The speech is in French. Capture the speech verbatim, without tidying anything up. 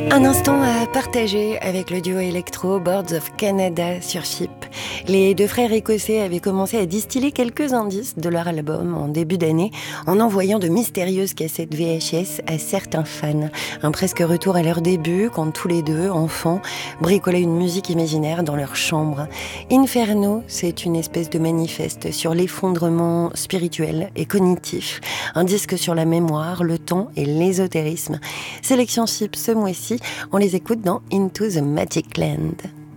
Un instant à partager avec le duo électro Birds of Canada sur F I P. Les deux frères écossais avaient commencé à distiller quelques indices de leur album en début d'année en envoyant de mystérieuses cassettes V H S à certains fans. Un presque retour à leur début quand tous les deux, enfants, bricolaient une musique imaginaire dans leur chambre. Inferno, c'est une espèce de manifeste sur l'effondrement spirituel et cognitif. Un disque sur la mémoire, le temps et l'ésotérisme. Sélection F I P ce mois-ci, on les écoute dans Into the Magic Land.